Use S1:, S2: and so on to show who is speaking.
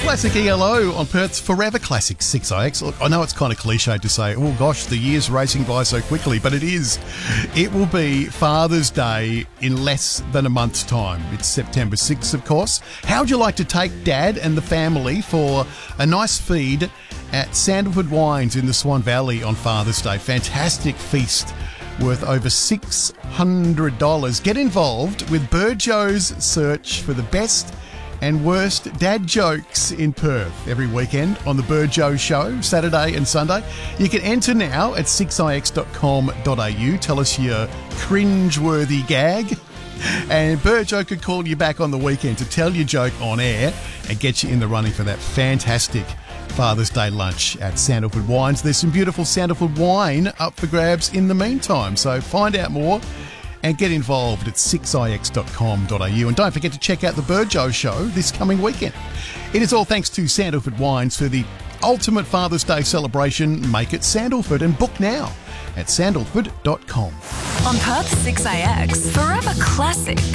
S1: Classic ELO on Perth's Forever Classic 6IX. Look, I know it's kind of cliche to say, oh gosh, the year's racing by so quickly, but it is. It will be Father's Day in less than a month's time. It's September 6th, of course. How'd you like to take Dad and the family for a nice feed at Sandalwood Wines in the Swan Valley on Father's Day? Fantastic feast worth over $600. Get involved with Burjo's search for the best and worst dad jokes in Perth every weekend on the Burjo Show, Saturday and Sunday. You can enter now at 6ix.com.au. Tell us your cringe-worthy gag. And Burjo could call you back on the weekend to tell your joke on air and get you in the running for that fantastic Father's Day lunch at Sandalwood Wines. There's some beautiful Sandalwood wine up for grabs in the meantime. So find out more and get involved at 6ix.com.au. And don't forget to check out the Burjo Show this coming weekend. It is all thanks to Sandalwood Wines for the ultimate Father's Day celebration. Make it Sandalwood and book now at sandalwood.com.
S2: On Perth 6AX, Forever Classic.